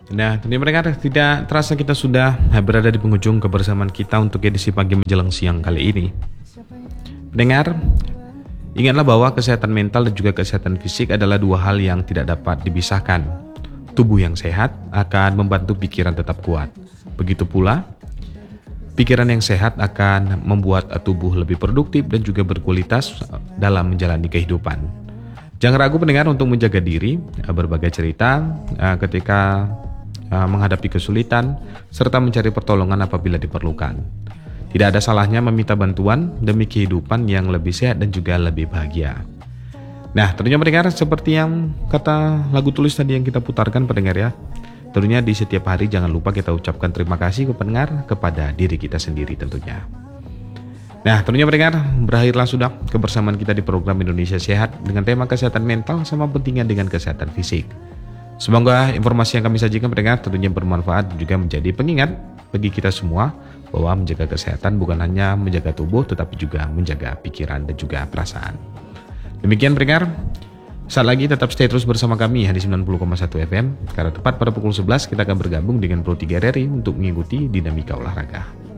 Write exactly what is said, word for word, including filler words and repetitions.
Nah, tentunya mereka tidak terasa kita sudah berada di penghujung kebersamaan kita untuk edisi pagi menjelang siang kali ini. Dengar, ingatlah bahwa kesehatan mental dan juga kesehatan fisik adalah dua hal yang tidak dapat dipisahkan. Tubuh yang sehat akan membantu pikiran tetap kuat. Begitu pula, pikiran yang sehat akan membuat tubuh lebih produktif dan juga berkualitas dalam menjalani kehidupan. Jangan ragu pendengar untuk menjaga diri, berbagai cerita eh, ketika eh, menghadapi kesulitan, serta mencari pertolongan apabila diperlukan. Tidak ada salahnya meminta bantuan demi kehidupan yang lebih sehat dan juga lebih bahagia. Nah, tentunya pendengar seperti yang kata lagu tulis tadi yang kita putarkan pendengar ya. Tentunya di setiap hari jangan lupa kita ucapkan terima kasih ke pendengar kepada diri kita sendiri tentunya. Nah, tentunya pendengar, berakhirlah sudah kebersamaan kita di program Indonesia Sehat dengan tema kesehatan mental sama pentingnya dengan kesehatan fisik. Semoga informasi yang kami sajikan pendengar tentunya bermanfaat dan juga menjadi pengingat bagi kita semua bahwa menjaga kesehatan bukan hanya menjaga tubuh tetapi juga menjaga pikiran dan juga perasaan. Demikian pendengar, saat lagi tetap stay terus bersama kami di sembilan puluh koma satu F M, karena tepat pada pukul sebelas kita akan bergabung dengan Pro tiga R R I untuk mengikuti dinamika olahraga.